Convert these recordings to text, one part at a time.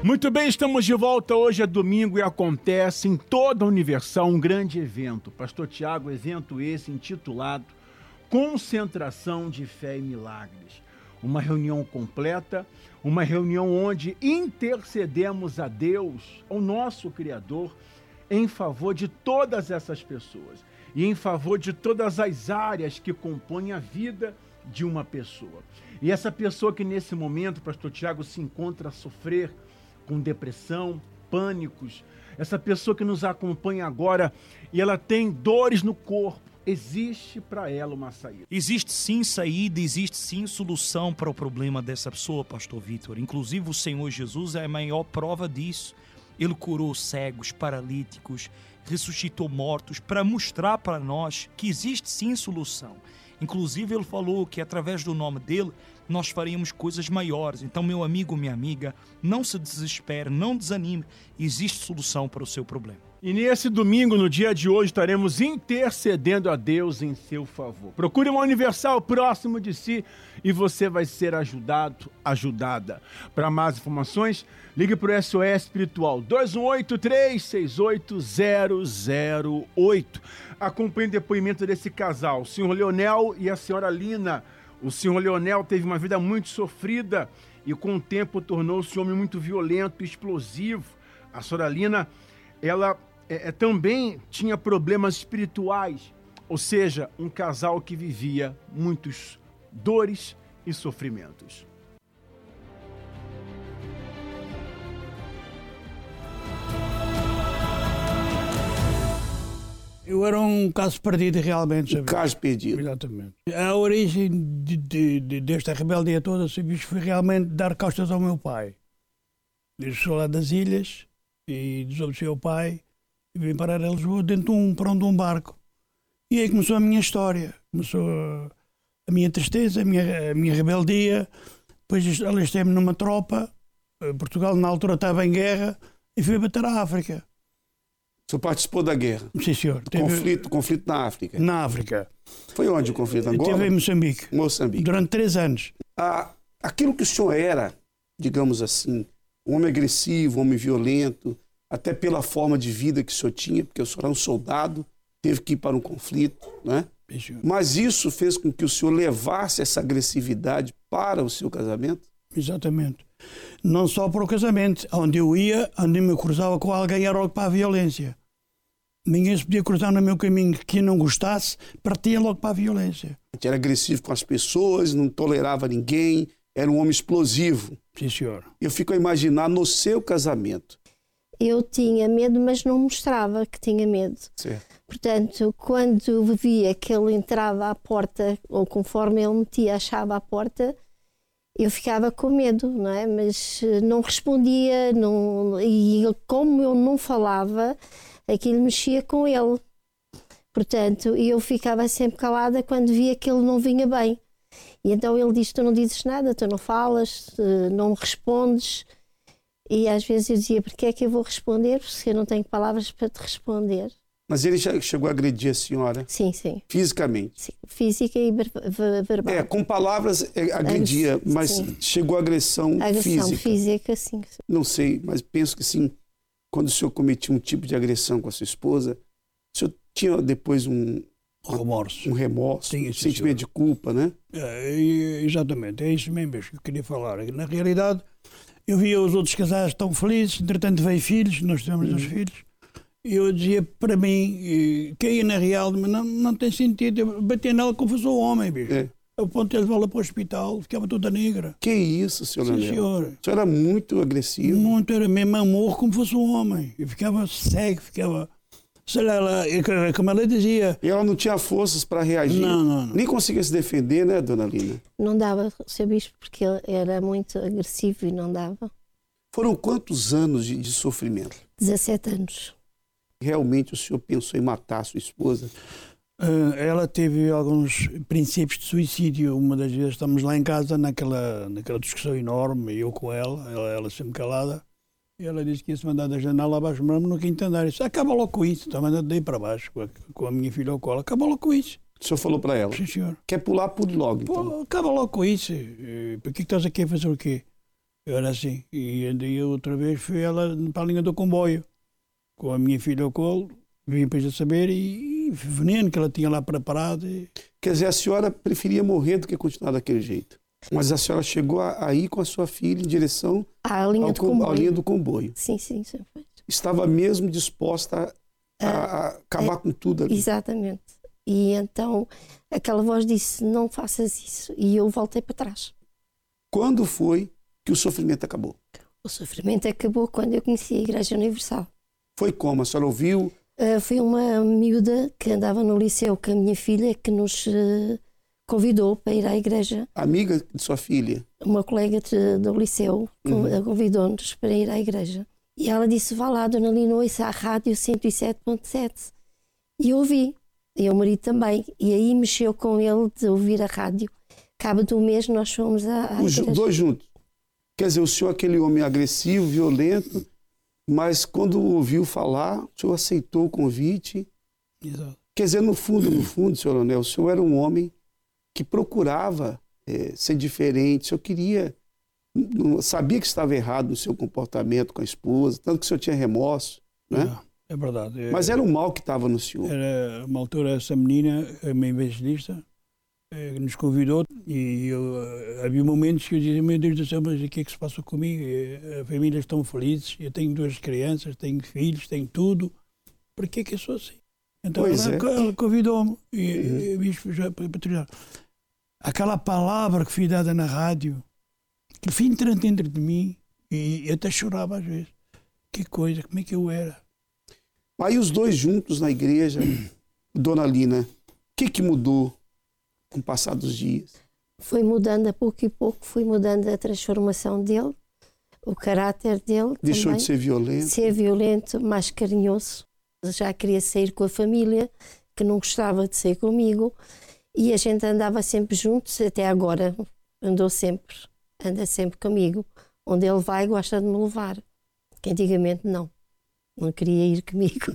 Muito bem, estamos de volta. Hoje é domingo e acontece em toda a Universal um grande evento. Pastor Tiago, evento esse intitulado Concentração de Fé e Milagres. Uma reunião completa, uma reunião onde intercedemos a Deus, o nosso Criador, em favor de todas essas pessoas e em favor de todas as áreas que compõem a vida de uma pessoa. E essa pessoa que nesse momento, Pastor Tiago, se encontra a sofrer com depressão, pânicos, essa pessoa que nos acompanha agora e ela tem dores no corpo, existe para ela uma saída. Existe sim saída, existe sim solução para o problema dessa pessoa, Pastor Vitor. Inclusive o Senhor Jesus é a maior prova disso. Ele curou cegos, paralíticos, ressuscitou mortos para mostrar para nós que existe sim solução. Inclusive ele falou que através do nome dele nós faríamos coisas maiores. Então, meu amigo, minha amiga, não se desespere, não desanime. Existe solução para o seu problema. E nesse domingo, no dia de hoje, estaremos intercedendo a Deus em seu favor. Procure uma Universal próximo de si e você vai ser ajudado, ajudada. Para mais informações, ligue para o SOS Espiritual 218-368-008. Acompanhe o depoimento desse casal, o senhor Leonel e a senhora Lina. O senhor Leonel teve uma vida muito sofrida e com o tempo tornou-se um homem muito violento e explosivo. A senhora Lina, ela também tinha problemas espirituais, ou seja, um casal que vivia muitas dores e sofrimentos. Eu era um caso perdido realmente. Um caso perdido. Exatamente. A origem desta rebeldia toda, foi realmente dar costas ao meu pai. Ele chegou lá das ilhas e desobedeceu ao pai e veio parar a Lisboa dentro de um barco. E aí começou a minha história. Começou a minha tristeza, a minha rebeldia. Depois alistei-me numa tropa. Portugal na altura estava em guerra e fui bater a África. O senhor participou da guerra? Sim, senhor. Conflito na África? Na África. Foi onde o conflito? Angola? Teve em Moçambique. Moçambique. Durante 3 anos. Aquilo que o senhor era, digamos assim, um homem agressivo, um homem violento, até pela forma de vida que o senhor tinha, porque o senhor era um soldado, teve que ir para um conflito, né? Mas isso fez com que o senhor levasse essa agressividade para o seu casamento? Exatamente. Não só para o casamento. Onde eu ia, onde eu me cruzava com alguém, era logo para a violência. Ninguém se podia cruzar no meu caminho que não gostasse, partia logo para a violência. Era agressivo com as pessoas, não tolerava ninguém, era um homem explosivo. Sim, senhor. Eu fico a imaginar no seu casamento. Eu tinha medo, mas não mostrava que tinha medo. Certo. Portanto, quando via que ele entrava à porta, ou conforme ele metia a chave à porta, eu ficava com medo, não é? Mas não respondia, e como eu não falava, aquilo mexia com ele. Portanto, eu ficava sempre calada quando via que ele não vinha bem. E então ele diz: tu não dizes nada, tu não falas, não respondes. E às vezes eu dizia: porque é que eu vou responder? Porque eu não tenho palavras para te responder. Mas ele já chegou a agredir a senhora? Sim, sim. Fisicamente? Sim, física e verbal. Com palavras agredia, mas sim. Chegou a agressão física? Agressão física, sim. Não sei, mas penso que sim. Quando o senhor cometia um tipo de agressão com a sua esposa, o senhor tinha depois um remorso, sim, um sentimento de culpa, né? Exatamente, é isso mesmo que eu queria falar. Na realidade, eu via os outros casais tão felizes, entretanto veio filhos, nós tivemos 2 filhos. E eu dizia para mim, que ia na real, mas não tem sentido, eu batia nela como fosse um homem, bicho. A ponto de levá-la para o hospital, ficava toda negra. Que isso, senhor Leonel? Sim, senhor. O senhor era muito agressivo? Muito, era mesmo amor como fosse um homem. Eu ficava cego, sei lá, como ela dizia. E ela não tinha forças para reagir? Não. Nem conseguia se defender, né, dona Lina? Não dava, seu bispo, porque ele era muito agressivo e não dava. Foram quantos anos de sofrimento? 17 anos. Realmente o senhor pensou em matar a sua esposa? Ela teve alguns princípios de suicídio. Uma das vezes estamos lá em casa naquela discussão enorme, eu com ela sempre calada, e ela disse que ia se mandar da janela abaixo, mas no quinto andar. Eu disse: acaba logo com isso. Está mandando daí para baixo com a minha filha ao colo. Acaba logo com isso. O senhor falou para ela? Sim, senhor. Quer pular, pule logo, então. Pô, acaba logo com isso. Por que estás aqui a fazer o quê? Eu era assim. E andei outra vez, fui ela para a linha do comboio, com a minha filha ao colo, vim depois a saber, e veneno que ela tinha lá preparado. Quer dizer, a senhora preferia morrer do que continuar daquele jeito. Mas a senhora chegou a ir com a sua filha em direção À linha do comboio. à linha do comboio. Sim. Estava mesmo disposta a acabar com tudo ali. Exatamente. E então aquela voz disse, não faças isso. E eu voltei para trás. Quando foi que o sofrimento acabou? O sofrimento acabou quando eu conheci a Igreja Universal. Foi como? A senhora ouviu? Foi uma miúda que andava no liceu com a minha filha que nos convidou para ir à igreja. Amiga de sua filha? Uma colega do liceu convidou-nos para ir à igreja. E ela disse, vá lá, Dona Lina, ouça a rádio 107.7. E eu ouvi. E o marido também. E aí mexeu com ele de ouvir a rádio. Cabo do mês nós fomos à Os igreja. dois juntos. Quer dizer, o senhor aquele homem agressivo, violento, mas quando ouviu falar, o senhor aceitou o convite. Exato. Quer dizer, no fundo, senhor Leonel, o senhor era um homem que procurava ser diferente, o senhor queria, sabia que estava errado no seu comportamento com a esposa, tanto que o senhor tinha remorso, né? É verdade. Mas era o mal que estava no senhor. Era uma altura, essa menina, uma evangelista, nos convidou e havia momentos que eu dizia, meu Deus do céu, mas o que é que se passa comigo? As famílias estão felizes, eu tenho 2 crianças, tenho filhos, tenho tudo, por que é que eu sou assim? Então ela convidou-me e bispo já para terminar. Aquela palavra que foi dada na rádio, que foi entrando dentro de mim e eu até chorava às vezes. Que coisa, como é que eu era? Aí os dois juntos na igreja, Dona Lina, o que mudou com o passar dos dias? Foi mudando a pouco e pouco, foi mudando a transformação dele, o caráter dele. Deixou também. de ser violento? Ser violento, mais carinhoso. Já queria sair com a família, que não gostava de sair comigo. E a gente andava sempre juntos, até agora. Anda sempre comigo. Onde ele vai, gosta de me levar. Que antigamente não queria ir comigo.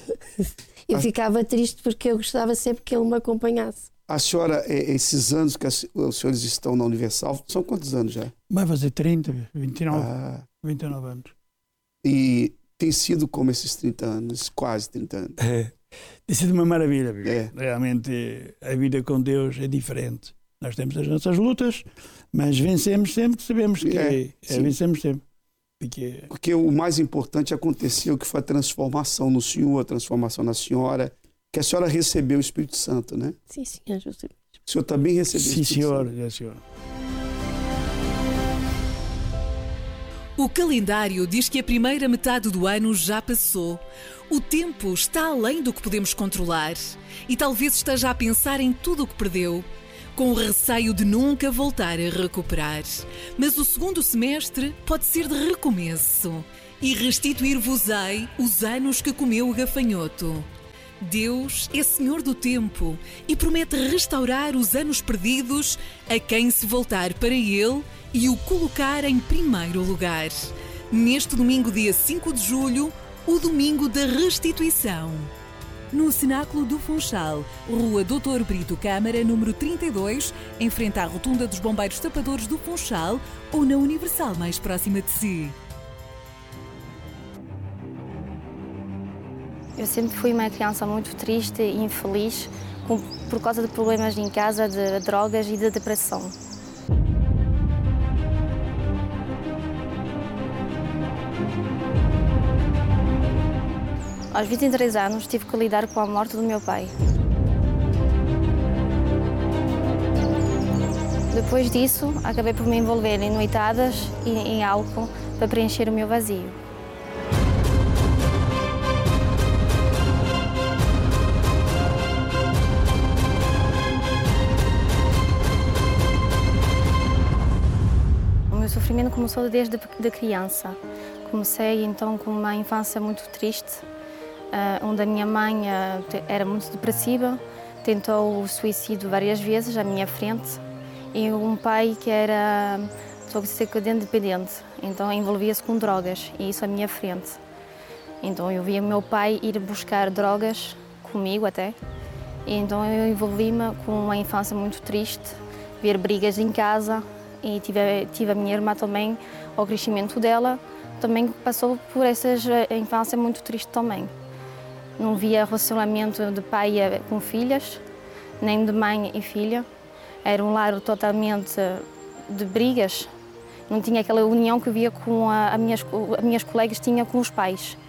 Eu ficava triste porque eu gostava sempre que ele me acompanhasse. A senhora, esses anos que os senhores estão na Universal, são quantos anos já? Vai fazer 30, 29 anos. E tem sido como esses 30 anos, quase 30 anos? Tem sido uma maravilha. É. Realmente a vida com Deus é diferente. Nós temos as nossas lutas, mas vencemos sempre, sabemos que vencemos sempre. Porque o mais importante aconteceu, que foi a transformação no senhor, a transformação na senhora, que a senhora recebeu o Espírito Santo, né? Sim, senhor. O senhor também recebeu o Espírito Santo? Sim, senhor. O calendário diz que a primeira metade do ano já passou. O tempo está além do que podemos controlar e talvez esteja a pensar em tudo o que perdeu, com o receio de nunca voltar a recuperar. Mas o segundo semestre pode ser de recomeço e restituir-vos-ei os anos que comeu o gafanhoto. Deus é Senhor do tempo e promete restaurar os anos perdidos a quem se voltar para Ele e o colocar em primeiro lugar. Neste domingo, dia 5 de julho, o domingo da restituição. No Cenáculo do Funchal, Rua Doutor Brito Câmara, número 32, em frente à Rotunda dos Bombeiros Tapadores do Funchal ou na Universal mais próxima de si. Eu sempre fui uma criança muito triste e infeliz por causa de problemas em casa, de drogas e de depressão. Aos 23 anos tive que lidar com a morte do meu pai. Depois disso, acabei por me envolver em noitadas e em álcool para preencher o meu vazio. O meu sofrimento começou desde criança. Comecei então com uma infância muito triste, onde a minha mãe era muito depressiva, tentou o suicídio várias vezes à minha frente, e um pai que era toxicodependente dependente, então envolvia-se com drogas, e isso à minha frente. Então eu via meu pai ir buscar drogas comigo até, e então eu envolvi-me com uma infância muito triste, ver brigas em casa, e tive a minha irmã também, ao crescimento dela, também passou por essa infância muito triste também. Não via relacionamento de pai com filhas, nem de mãe e filha. Era um lar totalmente de brigas. Não tinha aquela união que via com as minhas colegas tinham com os pais.